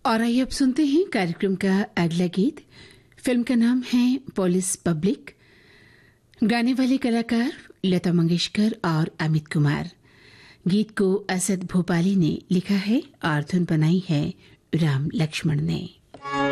और आइए अब सुनते हैं कार्यक्रम का अगला गीत। फिल्म का नाम है पुलिस पब्लिक। गाने वाले कलाकार लता मंगेशकर और अमित कुमार। गीत को असद भोपाली ने लिखा है और धुन बनाई है राम लक्ष्मण ने।